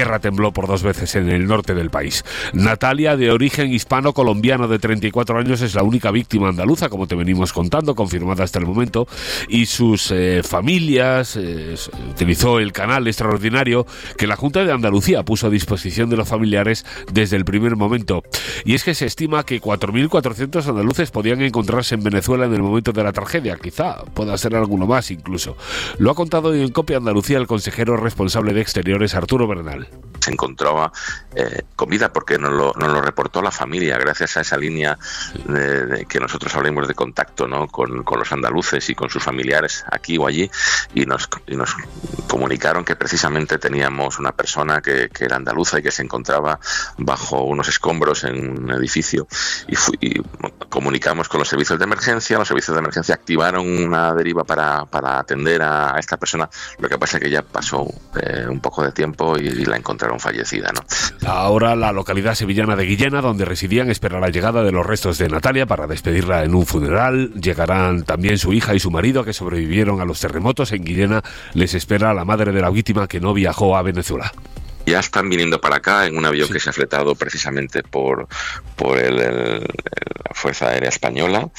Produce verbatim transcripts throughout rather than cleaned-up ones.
tierra tembló por dos veces en el norte del país. Natalia, de origen hispano-colombiano de treinta y cuatro años, es la única víctima andaluza, como te venimos contando, confirmada hasta el momento, y sus eh, familias eh, utilizó el canal extraordinario que la Junta de Andalucía puso a disposición de los familiares desde el primer momento. Y es que se estima que cuatro mil cuatrocientos andaluces podían encontrarse en Venezuela en el momento de la tragedia, quizá pueda ser alguno más incluso. Lo ha contado en Copia Andalucía el consejero responsable de Exteriores, Arturo Bernal. Se encontraba eh, con vida porque nos lo, nos lo reportó la familia, gracias a esa línea de, de que nosotros hablamos de contacto, ¿no? con, con los andaluces y con sus familiares aquí o allí, y nos, y nos comunicaron que precisamente teníamos una persona que, que era andaluza y que se encontraba bajo unos escombros en un edificio, y, fu- y comunicamos con los servicios de emergencia. Los servicios de emergencia activaron una deriva para, para atender a esta persona. Lo que pasa es que ya pasó eh, un poco de tiempo y, y la encontraron fallecida, ¿no? Ahora la localidad sevillana de Guillena, donde residían, espera la llegada de los restos de Natalia para despedirla en un funeral. Llegarán también su hija y su marido, que sobrevivieron a los terremotos. En Guillena les espera la madre de la víctima, que no viajó a Venezuela. Ya están viniendo para acá en un avión sí. que se ha fletado precisamente por, por el, el, la Fuerza Aérea Española,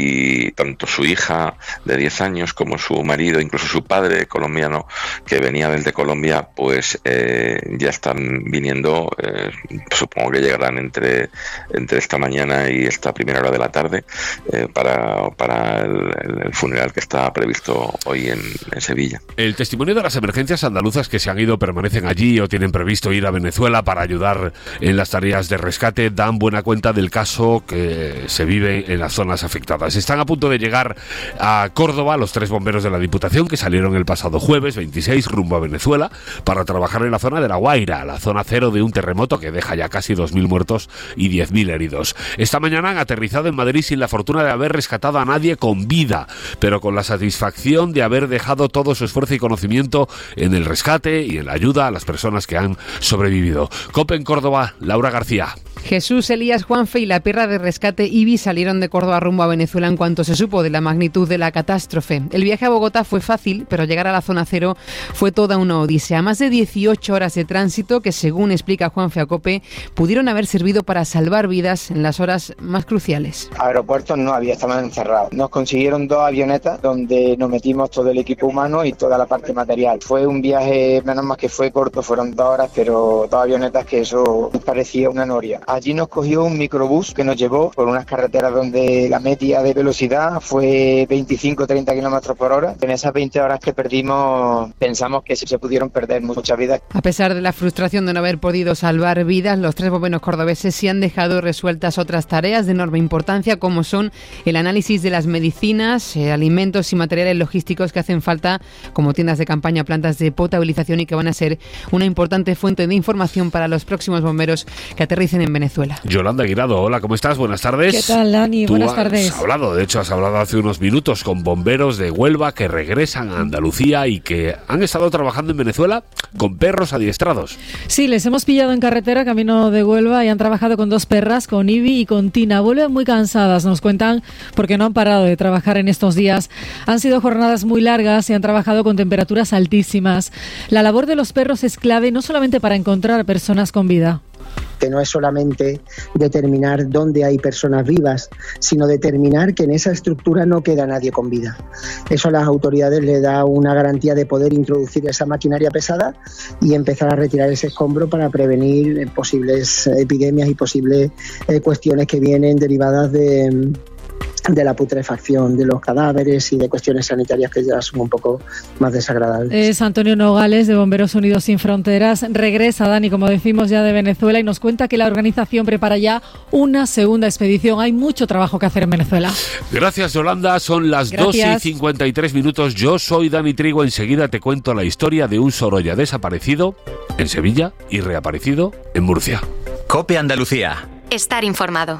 y tanto su hija de diez años como su marido, incluso su padre colombiano que venía desde Colombia, pues eh, ya están viniendo. Eh, supongo que llegarán entre, entre esta mañana y esta primera hora de la tarde eh, para, para el, el funeral que está previsto hoy en, en Sevilla. El testimonio de las emergencias andaluzas que se han ido permanecen allí o tienen previsto ir a Venezuela para ayudar en las tareas de rescate dan buena cuenta del caso que se vive en las zonas afectadas. Están a punto de llegar a Córdoba los tres bomberos de la Diputación, que salieron el pasado jueves veintiséis rumbo a Venezuela para trabajar en la zona de La Guaira, la zona cero de un terremoto que deja ya casi dos mil muertos y diez mil heridos. Esta mañana han aterrizado en Madrid sin la fortuna de haber rescatado a nadie con vida, pero con la satisfacción de haber dejado todo su esfuerzo y conocimiento en el rescate y en la ayuda a las personas que han sobrevivido. COPE en Córdoba, Laura García. Jesús, Elías, Juanfe y la perra de rescate Ibi salieron de Córdoba rumbo a Venezuela en cuanto se supo de la magnitud de la catástrofe. El viaje a Bogotá fue fácil, pero llegar a la zona cero fue toda una odisea. Más de dieciocho horas de tránsito que, según explica Juanfe a COPE, pudieron haber servido para salvar vidas en las horas más cruciales. Aeropuertos no había, estaban encerrados. Nos consiguieron dos avionetas donde nos metimos todo el equipo humano y toda la parte material. Fue un viaje, menos más que fue corto, fueron dos horas, pero dos avionetas que eso parecía una noria. Allí nos cogió un microbús que nos llevó por unas carreteras donde la media de velocidad fue veinticinco a treinta kilómetros por hora. En esas veinte horas que perdimos, pensamos que se pudieron perder muchas vidas. A pesar de la frustración de no haber podido salvar vidas, los tres bomberos cordobeses sí han dejado resueltas otras tareas de enorme importancia, como son el análisis de las medicinas, eh, alimentos y materiales logísticos que hacen falta, como tiendas de campaña, plantas de potabilización, y que van a ser una importante fuente de información para los próximos bomberos que aterricen en Venezuela. Yolanda Guirado, hola, ¿cómo estás? Buenas tardes. ¿Qué tal, Dani? Tú Buenas tardes. Has hablado, de hecho, has hablado hace unos minutos con bomberos de Huelva que regresan a Andalucía y que han estado trabajando en Venezuela con perros adiestrados. Sí, les hemos pillado en carretera, camino de Huelva, y han trabajado con dos perras, con Ibi y con Tina. Vuelven muy cansadas, nos cuentan, porque no han parado de trabajar en estos días. Han sido jornadas muy largas y han trabajado con temperaturas altísimas. La labor de los perros es clave no solamente para encontrar a personas con vida, que no es solamente determinar dónde hay personas vivas, sino determinar que en esa estructura no queda nadie con vida. Eso a las autoridades le da una garantía de poder introducir esa maquinaria pesada y empezar a retirar ese escombro para prevenir posibles epidemias y posibles eh, cuestiones que vienen derivadas de... de la putrefacción de los cadáveres y de cuestiones sanitarias que ya son un poco más desagradables. Es Antonio Nogales, de Bomberos Unidos Sin Fronteras. Regresa, Dani, como decimos, ya de Venezuela, y nos cuenta que la organización prepara ya una segunda expedición. Hay mucho trabajo que hacer en Venezuela. Gracias, Yolanda. Son las Gracias. dos y cincuenta y tres minutos. Yo soy Dani Trigo. Enseguida te cuento la historia de un Sorolla desaparecido en Sevilla y reaparecido en Murcia. COPE Andalucía. Estar informado.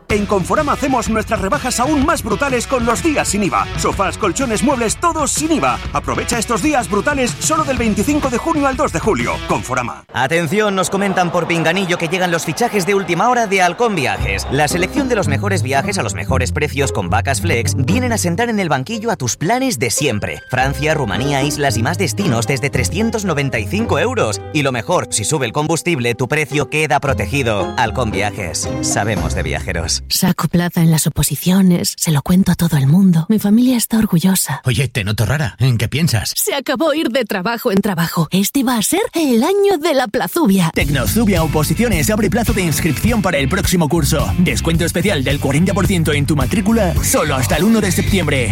En Conforama hacemos nuestras rebajas aún más brutales con los días sin I V A. Sofás, colchones, muebles, todos sin I V A. Aprovecha estos días brutales solo del veinticinco de junio al dos de julio. Conforama. Atención, nos comentan por Pinganillo que llegan los fichajes de última hora de Halcón Viajes. La selección de los mejores viajes a los mejores precios con vacas flex vienen a sentar en el banquillo a tus planes de siempre. Francia, Rumanía, islas y más destinos desde trescientos noventa y cinco euros. Y lo mejor, si sube el combustible, tu precio queda protegido. Halcón Viajes. Sabemos de viajeros. Saco plaza en las oposiciones, se lo cuento a todo el mundo. Mi familia está orgullosa. Oye, te noto rara. ¿En qué piensas? Se acabó ir de trabajo en trabajo. Este va a ser el año de la Plazubia. Tecnozubia Oposiciones abre plazo de inscripción para el próximo curso. Descuento especial del cuarenta por ciento en tu matrícula solo hasta el uno de septiembre.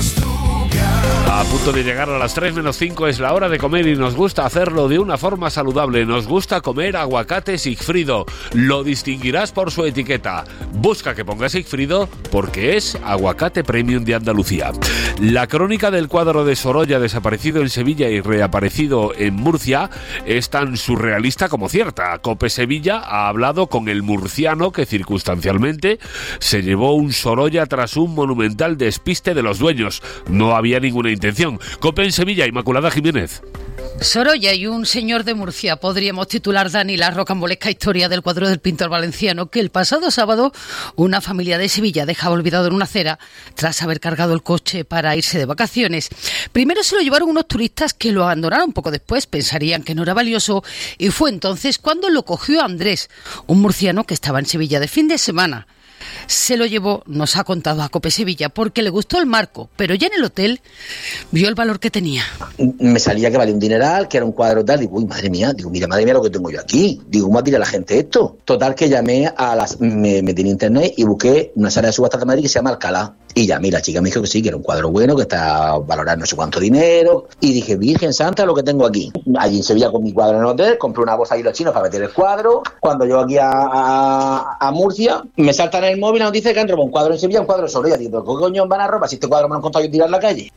A punto de llegar a las tres menos cinco es la hora de comer y nos gusta hacerlo de una forma saludable. Nos gusta comer aguacate Sigfrido. Lo distinguirás por su etiqueta. Busca que ponga Sigfrido porque es aguacate premium de Andalucía. La crónica del cuadro de Sorolla desaparecido en Sevilla y reaparecido en Murcia es tan surrealista como cierta. COPE Sevilla ha hablado con el murciano que circunstancialmente se llevó un Sorolla tras un monumental despiste de los dueños. No había ninguna intención. COPE en Sevilla, Inmaculada Jiménez. Sorolla y un señor de Murcia, podríamos titular, Dani, la rocambolesca historia del cuadro del pintor valenciano que el pasado sábado una familia de Sevilla dejaba olvidado en una acera tras haber cargado el coche para irse de vacaciones. Primero se lo llevaron unos turistas que lo abandonaron poco después, pensarían que no era valioso y fue entonces cuando lo cogió Andrés, un murciano que estaba en Sevilla de fin de semana. Se lo llevó, nos ha contado a COPE Sevilla, porque le gustó el marco, pero ya en el hotel vio el valor que tenía. Me salía que valía un dineral, que era un cuadro tal, digo, uy, madre mía, digo, mira, madre mía lo que tengo yo aquí. Digo, ¿cómo tira la gente esto? Total que llamé a las, me metí en internet y busqué una sala de subastas de Madrid que se llama Alcalá. Y llamé, y la chica me dijo que sí, que era un cuadro bueno, que está valorado no sé cuánto dinero. Y dije, Virgen Santa, lo que tengo aquí. Allí en Sevilla con mi cuadro en el hotel, compré una bolsa ahí los chinos para meter el cuadro. Cuando yo aquí a, a, a Murcia, me saltan en el móvil y nos dice que han robado un cuadro en Sevilla, un cuadro de Sorolla. Digo, ¿qué coño van a robar si este cuadro me lo han contado yo tirar en la calle?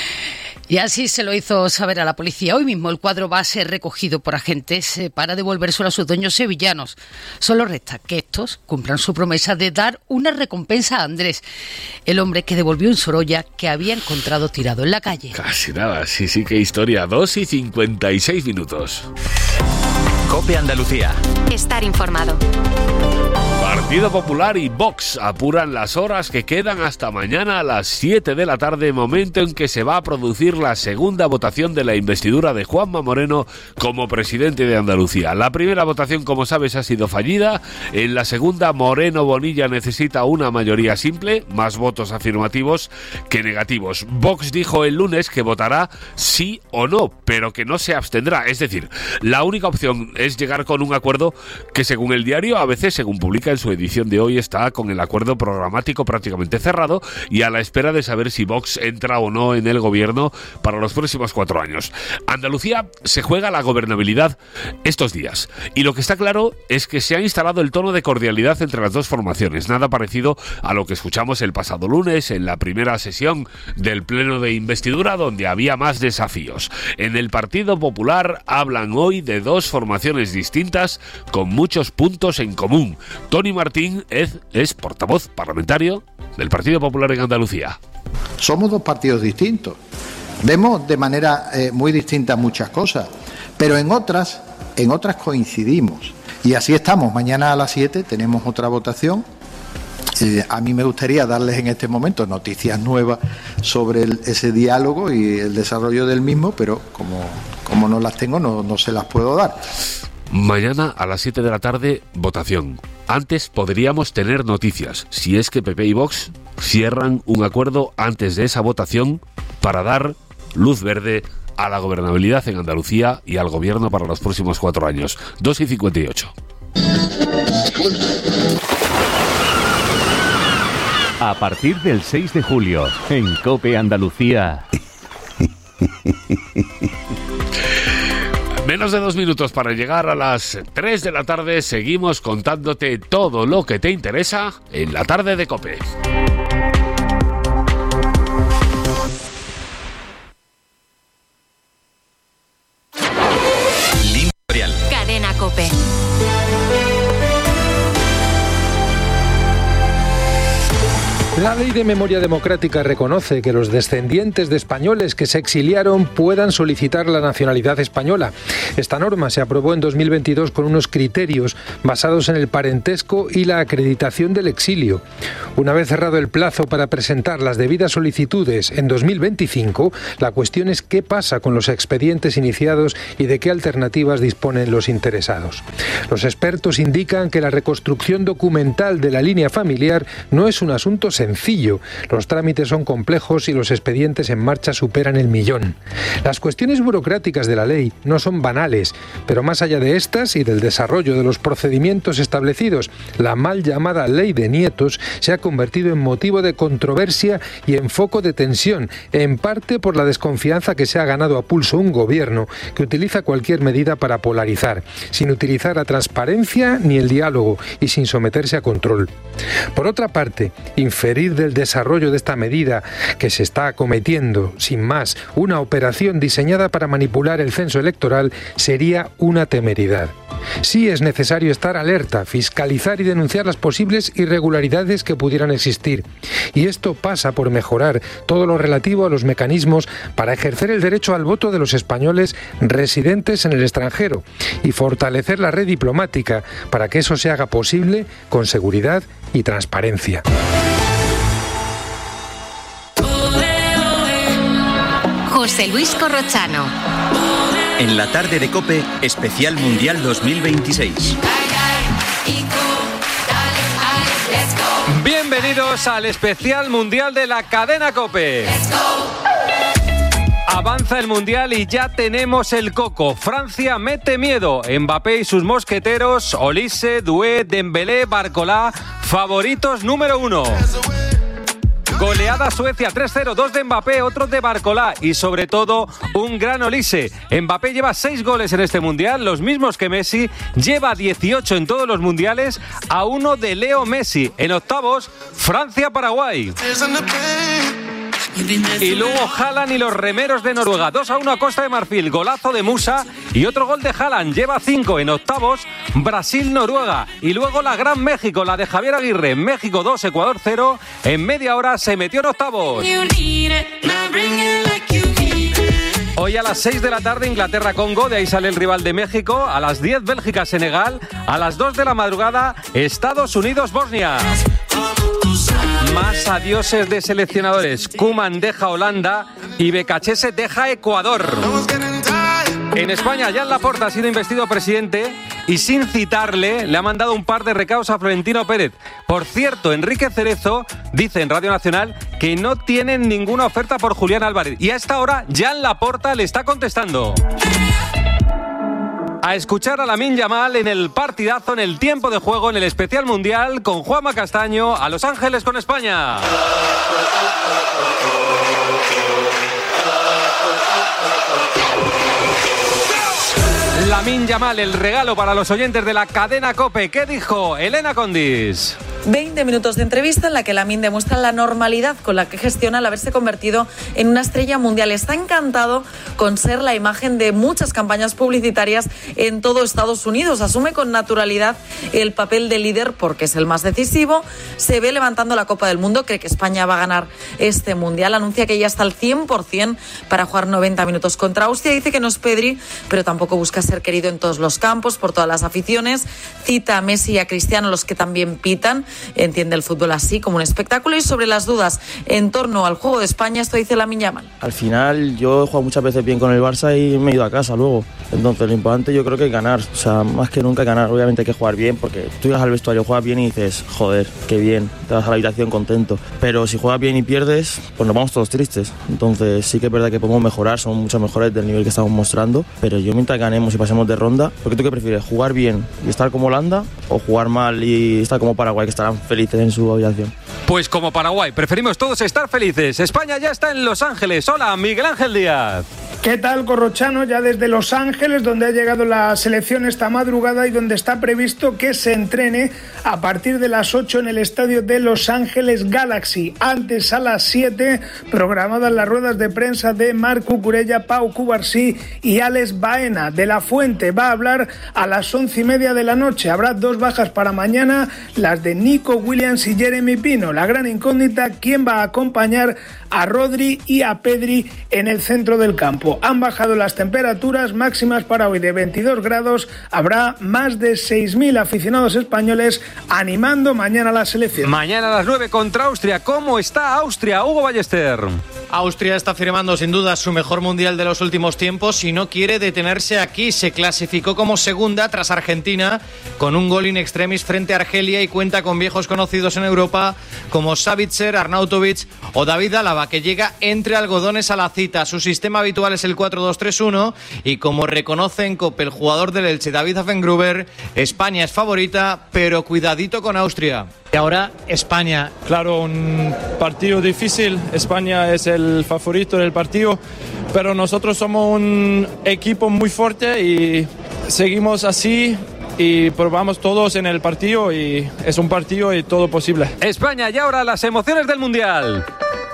Y así se lo hizo saber a la policía. Hoy mismo el cuadro va a ser recogido por agentes eh, para devolvérselo a sus dueños sevillanos. Solo resta que estos cumplan su promesa de dar una recompensa a Andrés, el hombre que devolvió un Sorolla que había encontrado tirado en la calle. Casi nada, sí, sí, qué historia. Dos y cincuenta y seis minutos. COPE Andalucía. Estar informado. Partido Popular y Vox apuran las horas que quedan hasta mañana a las siete de la tarde, momento en que se va a producir la segunda votación de la investidura de Juanma Moreno como presidente de Andalucía. La primera votación, como sabes, ha sido fallida. En la segunda, Moreno Bonilla necesita una mayoría simple, más votos afirmativos que negativos. Vox dijo el lunes que votará sí o no, pero que no se abstendrá. Es decir, la única opción es llegar con un acuerdo que, según el diario A B C, según publica en su edición de hoy, está con el acuerdo programático prácticamente cerrado y a la espera de saber si Vox entra o no en el gobierno para los próximos cuatro años. Andalucía se juega la gobernabilidad estos días y lo que está claro es que se ha instalado el tono de cordialidad entre las dos formaciones, nada parecido a lo que escuchamos el pasado lunes en la primera sesión del pleno de investidura, donde había más desafíos. En el Partido Popular hablan hoy de dos formaciones distintas con muchos puntos en común. Tony Martín es, es portavoz parlamentario del Partido Popular en Andalucía. Somos dos partidos distintos. Vemos de manera eh, muy distinta muchas cosas, pero en otras, en otras coincidimos. Y así estamos. Mañana a las siete tenemos otra votación. Eh, a mí me gustaría darles en este momento noticias nuevas sobre el, ese diálogo y el desarrollo del mismo, pero como, como no las tengo, no, no se las puedo dar. Mañana a las siete de la tarde, votación. Antes podríamos tener noticias, si es que P P y Vox cierran un acuerdo antes de esa votación para dar luz verde a la gobernabilidad en Andalucía y al gobierno para los próximos cuatro años. dos y cincuenta y ocho. A partir del seis de julio, en COPE Andalucía. Menos de dos minutos para llegar a las tres de la tarde. Seguimos contándote todo lo que te interesa en la tarde de COPE. Cadena COPE. La Ley de Memoria Democrática reconoce que los descendientes de españoles que se exiliaron puedan solicitar la nacionalidad española. Esta norma se aprobó en dos mil veintidós con unos criterios basados en el parentesco y la acreditación del exilio. Una vez cerrado el plazo para presentar las debidas solicitudes en dos mil veinticinco, la cuestión es qué pasa con los expedientes iniciados y de qué alternativas disponen los interesados. Los expertos indican que la reconstrucción documental de la línea familiar no es un asunto sencillo. sencillo. Los trámites son complejos y los expedientes en marcha superan el millón. Las cuestiones burocráticas de la ley no son banales, pero más allá de estas y del desarrollo de los procedimientos establecidos, la mal llamada ley de nietos se ha convertido en motivo de controversia y en foco de tensión, en parte por la desconfianza que se ha ganado a pulso un gobierno que utiliza cualquier medida para polarizar, sin utilizar la transparencia ni el diálogo y sin someterse a control. Por otra parte, inferir del desarrollo de esta medida que se está acometiendo, sin más, una operación diseñada para manipular el censo electoral sería una temeridad. Sí es necesario estar alerta, fiscalizar y denunciar las posibles irregularidades que pudieran existir. Y esto pasa por mejorar todo lo relativo a los mecanismos para ejercer el derecho al voto de los españoles residentes en el extranjero y fortalecer la red diplomática para que eso se haga posible con seguridad y transparencia. José Luis Corrochano. En la tarde de COPE, especial Mundial dos mil veintiséis. Bienvenidos al especial Mundial de la cadena COPE. Avanza el Mundial y ya tenemos el coco. Francia mete miedo. Mbappé y sus mosqueteros, Olise, Doué, Dembélé, Barcolá, favoritos número uno. Goleada Suecia tres cero, dos de Mbappé, otro de Barcolá y sobre todo un gran Olise. Mbappé lleva seis goles en este Mundial, los mismos que Messi, lleva dieciocho en todos los mundiales, a uno de Leo Messi. En octavos, Francia-Paraguay. Y luego Haaland y los remeros de Noruega, dos a uno a Costa de Marfil, golazo de Musa y otro gol de Haaland, lleva cinco. En octavos, Brasil-Noruega y luego la gran México, la de Javier Aguirre, México dos, Ecuador cero, en media hora se metió en octavos. Hoy a las seis de la tarde Inglaterra-Congo, de ahí sale el rival de México, a las diez Bélgica-Senegal, a las dos de la madrugada Estados Unidos-Bosnia. Más adioses de seleccionadores. Koeman deja Holanda y Becachese deja Ecuador. En España, Jan Laporta ha sido investido presidente y sin citarle le ha mandado un par de recados a Florentino Pérez. Por cierto, Enrique Cerezo dice en Radio Nacional que no tienen ninguna oferta por Julián Álvarez. Y a esta hora, Jan Laporta le está contestando. A escuchar a Lamine Yamal en el partidazo, en el tiempo de juego, en el especial mundial con Juanma Castaño, a Los Ángeles con España. Lamine Yamal, el regalo para los oyentes de la cadena COPE. ¿Qué dijo Elena Condis? veinte minutos de entrevista en la que Lamine demuestra la normalidad con la que gestiona el haberse convertido en una estrella mundial. Está encantado con ser la imagen de muchas campañas publicitarias en todo Estados Unidos. Asume con naturalidad el papel de líder porque es el más decisivo. Se ve levantando la Copa del Mundo, cree que España va a ganar este mundial. Anuncia que ya está al cien por ciento para jugar noventa minutos contra Austria. Dice que no es Pedri, pero tampoco busca ser querido en todos los campos, por todas las aficiones. Cita a Messi y a Cristiano, los que también pitan. Entiende el fútbol así, como un espectáculo. Y sobre las dudas en torno al juego de España, esto dice Lamine Yamal. Al final yo he jugado muchas veces bien con el Barça y me he ido a casa luego. Entonces lo importante yo creo que es ganar, o sea, más que nunca ganar. Obviamente hay que jugar bien, porque tú llegas al vestuario, juegas bien y dices, joder, qué bien, te vas a la habitación contento. Pero si juegas bien y pierdes, pues nos vamos todos tristes. Entonces sí que es verdad que podemos mejorar, somos mucho mejores del nivel que estamos mostrando, pero yo mientras ganemos y pasemos de ronda, porque tú qué prefieres, jugar bien y estar como Holanda o jugar mal y estar como Paraguay, que estarán felices en su habitación. Pues como Paraguay, preferimos todos estar felices. España ya está en Los Ángeles. Hola, Miguel Ángel Díaz. ¿Qué tal, Corrochano? Ya desde Los Ángeles, donde ha llegado la selección esta madrugada y donde está previsto que se entrene a partir de las ocho en el estadio de Los Ángeles Galaxy. Antes, a las siete, programadas las ruedas de prensa de Marc Cucurella, Pau Cubarsí y Alex Baena. De la Fuente va a hablar a las once y media de la noche. Habrá dos bajas para mañana, las de Nico Williams y Jeremy Pino. La la gran incógnita, quién va a acompañar a Rodri y a Pedri en el centro del campo. Han bajado las temperaturas máximas para hoy de veintidós grados. Habrá más de seis mil aficionados españoles animando mañana a la selección. Mañana a las nueve contra Austria. ¿Cómo está Austria, Hugo Ballester? Austria está firmando sin duda su mejor mundial de los últimos tiempos y no quiere detenerse aquí. Se clasificó como segunda tras Argentina con un gol in extremis frente a Argelia y cuenta con viejos conocidos en Europa como Savitzer, Arnautovic o David Álava, que llega entre algodones a la cita. Su sistema habitual es el cuatro dos tres uno y como reconoce en COPE el jugador del Elche, David Affengruber, España es favorita, pero cuidadito con Austria. Y ahora España. Claro, un partido difícil. España es el favorito del partido, pero nosotros somos un equipo muy fuerte y seguimos así y probamos todos en el partido y es un partido y todo posible. España, y ahora las emociones del Mundial.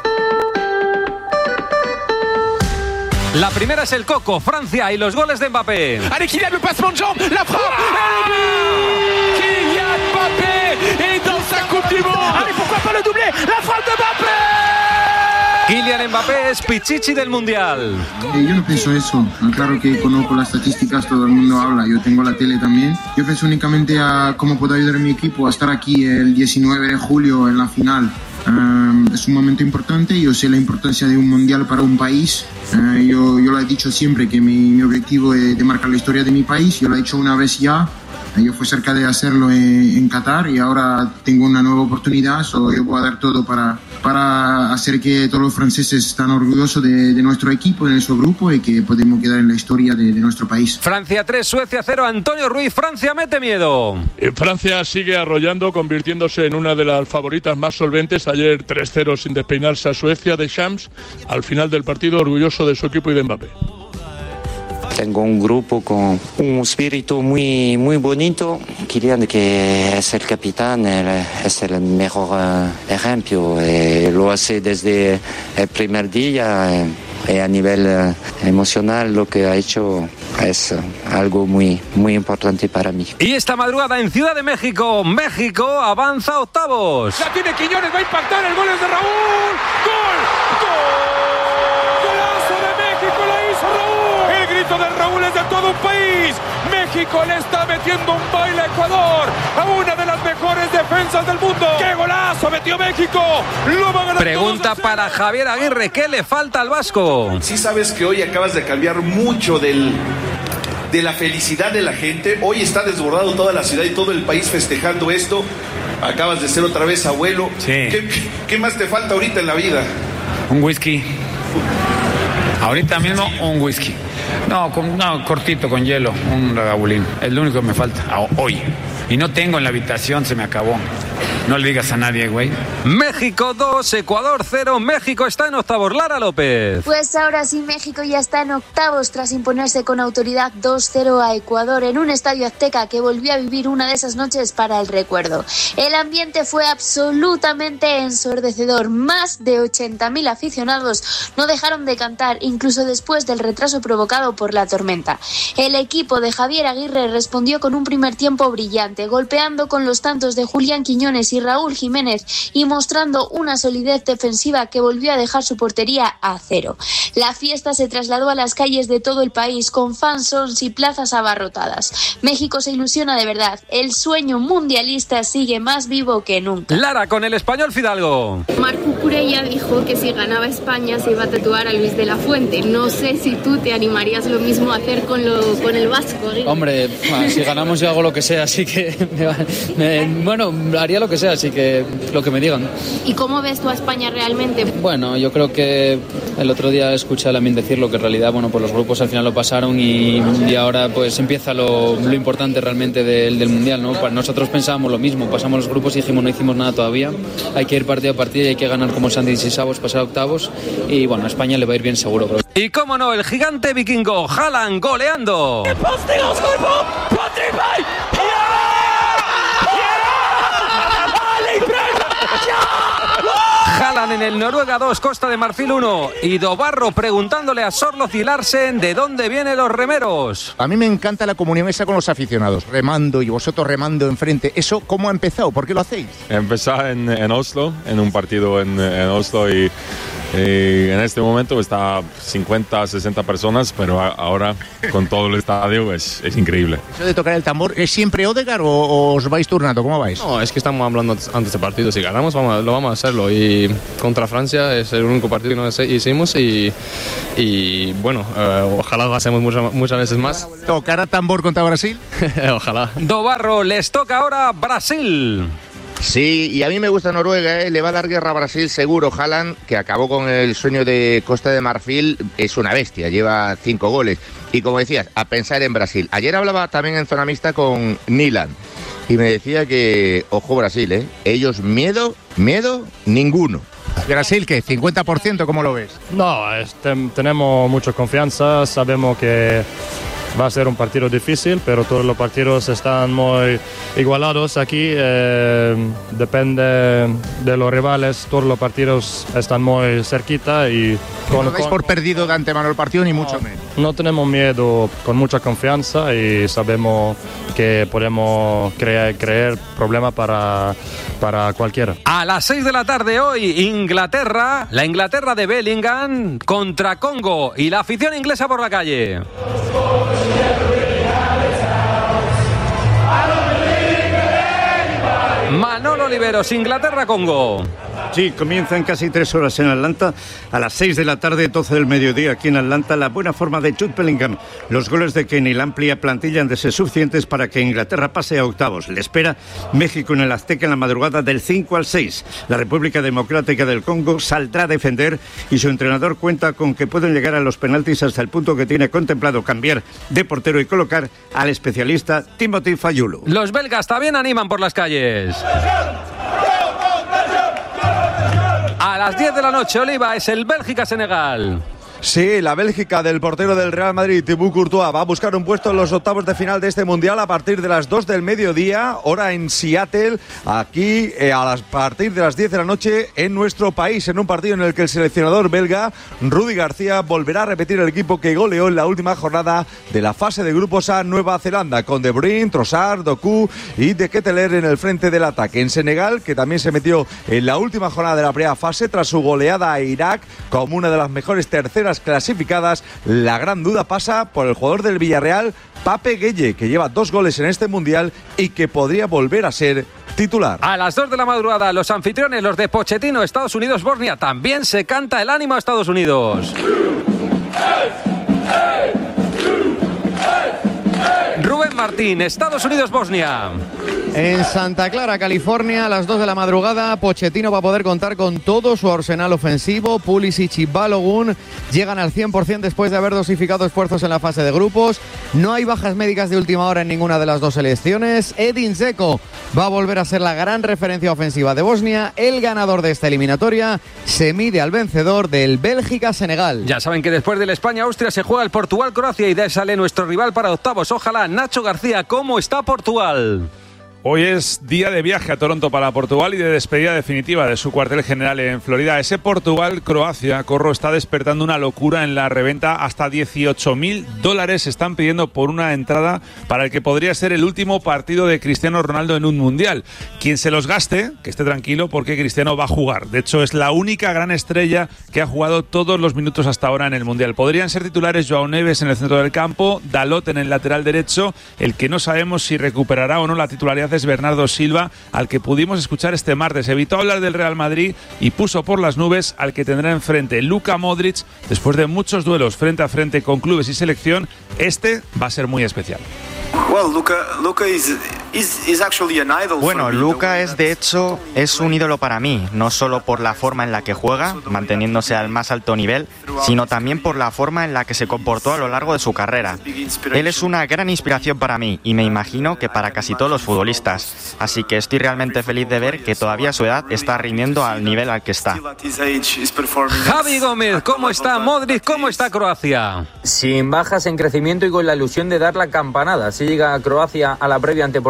La primera es el Coco, Francia y los goles de Mbappé. Allez, Kylian, le passement de jambe, la frappe, et le but Kylian Mbappé est dans sa Coupe du Monde. Allez, pourquoi pas le doublé, la frappe de Mbappé. Kylian Mbappé es Pichichi del Mundial. Eh, yo no pienso eso. Claro que conozco las estadísticas, todo el mundo habla. Yo tengo la tele también. Yo pienso únicamente a cómo puedo ayudar a mi equipo a estar aquí el diecinueve de julio en la final. Uh, es un momento importante. Yo sé la importancia de un mundial para un país. Uh, yo, yo lo he dicho siempre que mi, mi objetivo es de marcar la historia de mi país. Yo lo he hecho una vez ya. Yo fui cerca de hacerlo en, en Qatar y ahora tengo una nueva oportunidad. So yo voy a dar todo para, para hacer que todos los franceses estén orgullosos de, de nuestro equipo, de nuestro grupo y que podemos quedar en la historia de, de nuestro país. Francia tres, Suecia cero. Antonio Ruiz, Francia mete miedo. Francia sigue arrollando, convirtiéndose en una de las favoritas más solventes. Ayer tres cero sin despeinarse a Suecia de Shams. Al final del partido, orgulloso de su equipo y de Mbappé. Tengo un grupo con un espíritu muy, muy bonito. Kylian, que es el capitán, es el mejor uh, ejemplo. Eh, lo hace desde el primer día. Eh, y a nivel uh, emocional lo que ha hecho es uh, algo muy, muy importante para mí. Y esta madrugada en Ciudad de México, México avanza a octavos. La tiene Quiñones, va a impactar, el gol es de Raúl. ¡Gol! ¡Gol! ¡Golazo de México! ¡La hizo Raúl! El grito de Raúl es de todo un país. México le está metiendo un baile a Ecuador, a una de las mejores defensas del mundo. ¡Qué golazo metió México! Lo va a ganar. Pregunta para Javier Aguirre, ¿qué le falta al vasco? Sí sabes que hoy acabas de cambiar mucho del, de la felicidad de la gente. Hoy está desbordado toda la ciudad y todo el país festejando esto. Acabas de ser otra vez abuelo. Sí. ¿Qué, qué más te falta ahorita en la vida? Un whisky. Ahorita mismo un whisky. No, con, no, cortito, con hielo, un radabulín. Es lo único que me falta hoy. Y no tengo en la habitación, se me acabó. No le digas a nadie, güey. México dos, Ecuador cero. México está en octavos. Lara López. Pues ahora sí, México ya está en octavos tras imponerse con autoridad dos cero a Ecuador en un estadio azteca que volvió a vivir una de esas noches para el recuerdo. El ambiente fue absolutamente ensordecedor. Más de ochenta mil aficionados no dejaron de cantar, incluso después del retraso provocado por la tormenta. El equipo de Javier Aguirre respondió con un primer tiempo brillante, golpeando con los tantos de Julián Quiñones y Raúl Jiménez y mostrando una solidez defensiva que volvió a dejar su portería a cero. La fiesta se trasladó a las calles de todo el país con fansons y plazas abarrotadas. México se ilusiona de verdad. El sueño mundialista sigue más vivo que nunca. Lara con el español Fidalgo. Marc Cucurella dijo que si ganaba España se iba a tatuar a Luis de la Fuente. No sé si tú te animarías lo mismo a hacer con, lo, con el vasco. ¿eh? Hombre, si ganamos yo hago lo que sea, así que me, me, bueno, haría lo que sea, así que lo que me digan. ¿Y cómo ves tú a España realmente? Bueno, yo creo que el otro día escuché a Lamine decirlo, que en realidad, bueno, pues los grupos al final lo pasaron y, y ahora pues empieza lo, lo importante realmente del, del Mundial, ¿no? Para nosotros pensábamos lo mismo, pasamos los grupos y dijimos no hicimos nada todavía, hay que ir partido a partido y hay que ganar como sean dieciséis, pasar a octavos y bueno, a España le va a ir bien seguro. Pero... Y cómo no, el gigante vikingo, Haaland goleando. Haaland en el Noruega dos, Costa de Marfil uno. Y Dobarro preguntándole a Sorloth y Larsen de dónde vienen los remeros. A mí me encanta la comunión esa con los aficionados, remando y vosotros remando enfrente. ¿Eso cómo ha empezado? ¿Por qué lo hacéis? Empezar en, en Oslo, en un partido en, en Oslo y, y en este momento está cincuenta, sesenta personas, pero a, ahora con todo el estadio es, es increíble. ¿Eso de tocar el tambor es siempre Odegaard o, o os vais turnando? ¿Cómo vais? No, es que estamos hablando antes del partido. Si ganamos, vamos, lo vamos a hacerlo. Y contra Francia es el único partido que no hicimos y, y bueno, eh, ojalá lo hacemos muchas, muchas veces más. ¿Tocar a tambor contra Brasil? Ojalá. Dobarro, les toca ahora Brasil. Sí, y a mí me gusta Noruega, ¿eh? Le va a dar guerra a Brasil seguro. Haaland, que acabó con el sueño de Costa de Marfil, es una bestia, lleva cinco goles. Y como decías, a pensar en Brasil. Ayer hablaba también en zona mixta con Nilan y me decía que, ojo Brasil, ¿eh? Ellos miedo, miedo, ninguno. Brasil, ¿qué? ¿cincuenta por ciento? ¿Cómo lo ves? No, este, tenemos mucha confianza, sabemos que va a ser un partido difícil, pero todos los partidos están muy igualados aquí. Eh, depende de los rivales, todos los partidos están muy cerquita y con, no dais por perdido de antemano el partido ni mucho menos. No tenemos miedo, con mucha confianza y sabemos que podemos crear, crear problemas para, para cualquiera. A las seis de la tarde hoy, Inglaterra, la Inglaterra de Bellingham contra Congo y la afición inglesa por la calle. Manolo Oliveros, Inglaterra-Congo. Sí, comienzan casi tres horas en Atlanta, a las seis de la tarde, doce del mediodía aquí en Atlanta, la buena forma de Jude Bellingham. Los goles de Kane y la amplia plantilla han de ser suficientes para que Inglaterra pase a octavos. Le espera México en el Azteca en la madrugada del cinco al seis. La República Democrática del Congo saldrá a defender y su entrenador cuenta con que pueden llegar a los penaltis hasta el punto que tiene contemplado cambiar de portero y colocar al especialista Timothy Fayulu. Los belgas también animan por las calles. A las diez de la noche, Oliva, es el Bélgica-Senegal. Sí, la Bélgica del portero del Real Madrid, Thibaut Courtois, va a buscar un puesto en los octavos de final de este Mundial a partir de las dos del mediodía, hora en Seattle, aquí eh, a las, partir de las diez de la noche en nuestro país, en un partido en el que el seleccionador belga, Rudi García, volverá a repetir el equipo que goleó en la última jornada de la fase de grupos a Nueva Zelanda, con De Bruyne, Trossard, Doku y De Ketelaere en el frente del ataque. En Senegal, que también se metió en la última jornada de la primera fase tras su goleada a Irak como una de las mejores terceras clasificadas, la gran duda pasa por el jugador del Villarreal, Pape Gueye, que lleva dos goles en este Mundial y que podría volver a ser titular. A las dos de la madrugada, los anfitriones, los de Pochettino, Estados Unidos-Bosnia, también se canta el ánimo a Estados Unidos. Rubén Martín, Estados Unidos-Bosnia. En Santa Clara, California, a las dos de la madrugada, Pochettino va a poder contar con todo su arsenal ofensivo. Pulisic y Balogun llegan al cien por ciento después de haber dosificado esfuerzos en la fase de grupos. No hay bajas médicas de última hora en ninguna de las dos selecciones. Edin Dzeko va a volver a ser la gran referencia ofensiva de Bosnia. El ganador de esta eliminatoria se mide al vencedor del Bélgica-Senegal. Ya saben que después del España-Austria se juega el Portugal-Croacia y de ahí sale nuestro rival para octavos. Ojalá. Nacho García, ¿cómo está Portugal? Hoy es día de viaje a Toronto para Portugal y de despedida definitiva de su cuartel general en Florida. Ese Portugal-Croacia, Corro, está despertando una locura en la reventa. Hasta dieciocho mil dólares están pidiendo por una entrada para el que podría ser el último partido de Cristiano Ronaldo en un Mundial. Quien se los gaste, que esté tranquilo porque Cristiano va a jugar. De hecho, es la única gran estrella que ha jugado todos los minutos hasta ahora en el Mundial. Podrían ser titulares Joao Neves en el centro del campo, Dalot en el lateral derecho. El que no sabemos si recuperará o no la titularidad es Bernardo Silva, al que pudimos escuchar este martes. Evitó hablar del Real Madrid y puso por las nubes al que tendrá enfrente Luka Modric. Después de muchos duelos frente a frente con clubes y selección, este va a ser muy especial. Bueno, Luka es de hecho es un ídolo para mí, no solo por la forma en la que juega, manteniéndose al más alto nivel, sino también por la forma en la que se comportó a lo largo de su carrera. Él es una gran inspiración para mí y me imagino que para casi todos los futbolistas, así que estoy realmente feliz de ver que todavía a su edad está rindiendo al nivel al que está. Javi Gómez, ¿cómo está Modric? ¿Cómo está Croacia? Sin bajas, en crecimiento y con la ilusión de dar la campanada. Así llega Croacia a la previa ante Portugal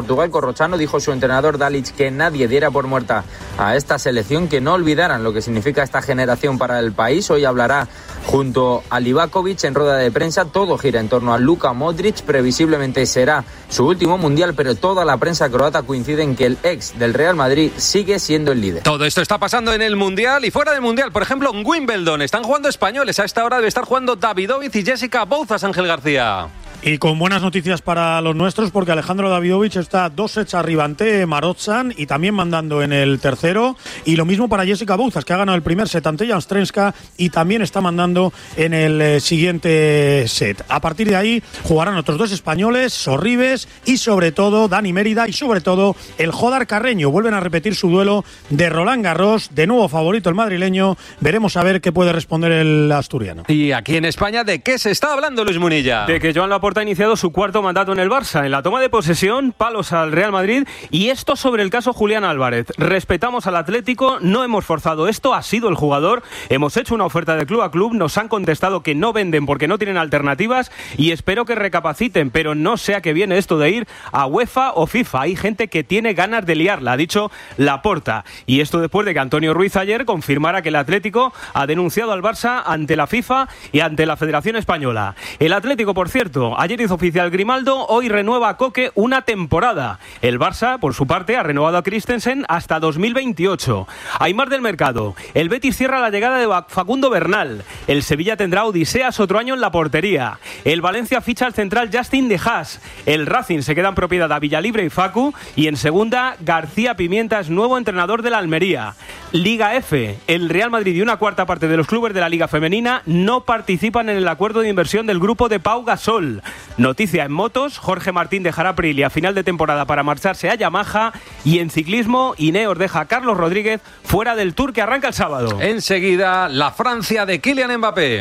Portugal, Corrochano, dijo su entrenador Dalic que nadie diera por muerta a esta selección, que no olvidaran lo que significa esta generación para el país. Hoy hablará junto a Livakovic en rueda de prensa. Todo gira en torno a Luka Modric. Previsiblemente será su último mundial, pero toda la prensa croata coincide en que el ex del Real Madrid sigue siendo el líder. Todo esto está pasando en el mundial y fuera del mundial. Por ejemplo, en Wimbledon están jugando españoles. A esta hora debe estar jugando Davidovich y Jessica Bouzas, Ángel García. Y con buenas noticias para los nuestros, porque Alejandro Davidovich está dos sets arriba ante Marotzan y también mandando en el tercero. Y lo mismo para Jessica Bouzas, que ha ganado el primer set ante Janstrenska y también está mandando en el eh, siguiente set. A partir de ahí jugarán otros dos españoles, Sorribes y sobre todo Dani Mérida y sobre todo el Jodar Carreño. Vuelven a repetir su duelo de Roland Garros, de nuevo favorito el madrileño. Veremos a ver qué puede responder el asturiano. Y aquí en España, ¿de qué se está hablando, Luis Munilla? De que Joan Laporta ha iniciado su cuarto mandato en el Barça. En la toma de posesión, palos al Real Madrid. Y esto sobre el caso Julián Álvarez. Respetamos al Atlético, no hemos forzado esto, ha sido el jugador. Hemos hecho una oferta de club a club, nos han contestado que no venden porque no tienen alternativas y espero que recapaciten, pero no sé a qué viene esto de ir a UEFA o FIFA. Hay gente que tiene ganas de liarla, ha dicho Laporta. Y esto después de que Antonio Ruiz ayer confirmara que el Atlético ha denunciado al Barça ante la FIFA y ante la Federación Española. El Atlético, por cierto, ayer hizo oficial Grimaldo, hoy renueva a Coque una temporada. El Barça, por su parte, ha renovado a Christensen hasta dos mil veintiocho. Hay más del mercado. El Betis cierra la llegada de Facundo Bernal. El Sevilla tendrá odiseas otro año en la portería. El Valencia ficha al central Justin De Haas. El Racing se queda en propiedad a Villalibre y Facu. Y en segunda, García Pimienta es nuevo entrenador de la Almería. Liga F. El Real Madrid y una cuarta parte de los clubes de la Liga Femenina no participan en el acuerdo de inversión del grupo de Pau Gasol. Noticia en motos, Jorge Martín dejará Aprilia a final de temporada para marcharse a Yamaha. Y en ciclismo, Ineos deja a Carlos Rodríguez fuera del Tour que arranca el sábado. Enseguida, la Francia de Kylian Mbappé.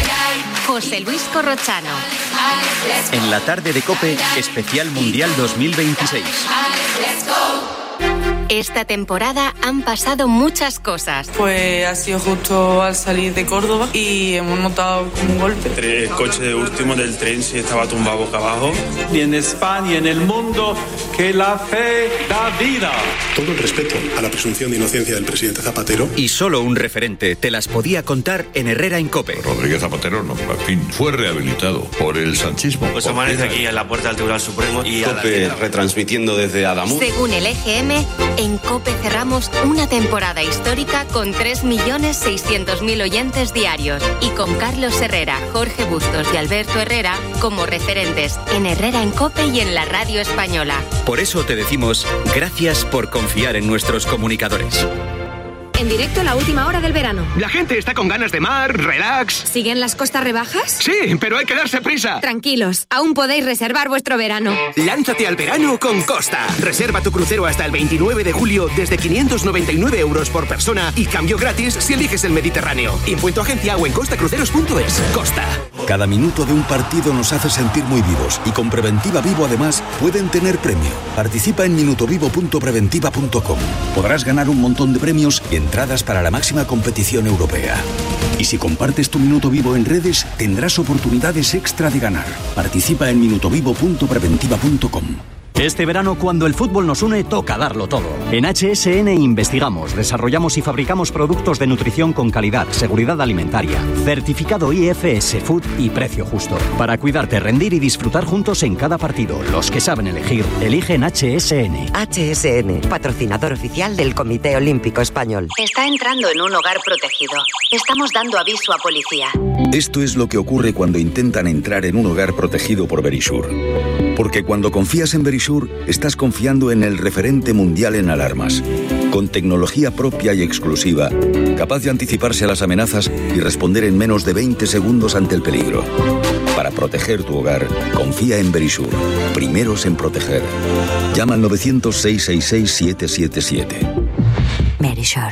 José Luis Corrochano. En la tarde de COPE, especial Mundial dos mil veintiséis. Esta temporada han pasado muchas cosas. Pues ha sido justo al salir de Córdoba y hemos notado un golpe. El coche de último del tren sí estaba tumbado boca abajo. Y en España y en el mundo, que la fe da vida. Todo el respeto a la presunción de inocencia del presidente Zapatero. Y solo un referente te las podía contar en Herrera en COPE. Rodríguez Zapatero, no, en fin, fue rehabilitado por el sanchismo. Pues amanece aquí en la puerta del Tribunal Supremo y COPE retransmitiendo desde Adamuz. Según el E G M, en COPE cerramos una temporada histórica con tres millones seiscientos mil oyentes diarios y con Carlos Herrera, Jorge Bustos y Alberto Herrera como referentes en Herrera en COPE y en la radio española. Por eso te decimos gracias por confiar en nuestros comunicadores. En directo la última hora del verano. La gente está con ganas de mar, relax. ¿Siguen las costas rebajas? Sí, pero hay que darse prisa. Tranquilos, aún podéis reservar vuestro verano. Lánzate al verano con Costa. Reserva tu crucero hasta el veintinueve de julio desde quinientos noventa y nueve euros por persona y cambio gratis si eliges el Mediterráneo. Impuesto agencia o en costacruceros punto es. Costa. Cada minuto de un partido nos hace sentir muy vivos y con Preventiva Vivo además pueden tener premio. Participa en minutovivo punto preventiva punto com. Podrás ganar un montón de premios y entradas para la máxima competición europea. Y si compartes tu minuto vivo en redes, tendrás oportunidades extra de ganar. Participa en minutovivo punto preventiva punto com. Este verano, cuando el fútbol nos une, toca darlo todo. En H S N investigamos, desarrollamos y fabricamos productos de nutrición con calidad, seguridad alimentaria, certificado I F S Food y precio justo. Para cuidarte, rendir y disfrutar juntos en cada partido. Los que saben elegir, eligen H S N. H S N, patrocinador oficial del Comité Olímpico Español. Está entrando en un hogar protegido. Estamos dando aviso a policía. Esto es lo que ocurre cuando intentan entrar en un hogar protegido por Verisur. Porque cuando confías en Verisur, estás confiando en el referente mundial en alarmas. Con tecnología propia y exclusiva, capaz de anticiparse a las amenazas y responder en menos de veinte segundos ante el peligro. Para proteger tu hogar, confía en Verisur. Primeros en proteger. Llama al novecientos, seiscientos sesenta y seis, siete siete siete. Verisur.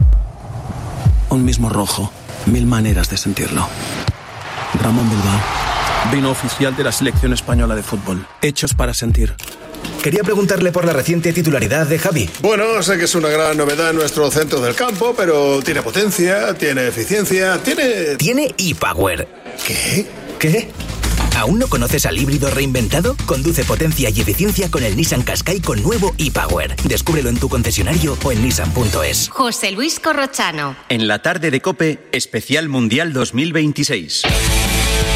Un mismo rojo, mil maneras de sentirlo. Ramón Bilbao. Vino oficial de la selección española de fútbol. Hechos para sentir. Quería preguntarle por la reciente titularidad de Javi. Bueno, sé que es una gran novedad en nuestro centro del campo, pero tiene potencia, tiene eficiencia, tiene... Tiene ePower. ¿Qué? ¿Qué? ¿Aún no conoces al híbrido reinventado? Conduce potencia y eficiencia con el Nissan Qashqai con nuevo e-Power. Descúbrelo en tu concesionario o en nissan punto es. José Luis Corrochano. En la tarde de COPE, especial Mundial dos mil veintiséis.